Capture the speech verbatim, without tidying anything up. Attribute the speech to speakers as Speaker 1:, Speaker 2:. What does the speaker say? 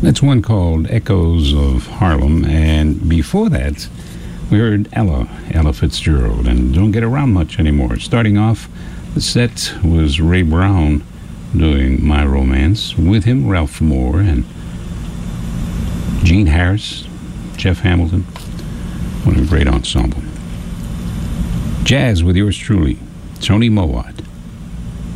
Speaker 1: That's one called Echoes of Harlem. And before that, we heard Ella, Ella Fitzgerald, and don't get around much anymore. Starting off, the set was Ray Brown doing My Romance. With him, Ralph Moore and Gene Harris, Jeff Hamilton. What a great ensemble. Jazz with yours truly, Tony Mowat.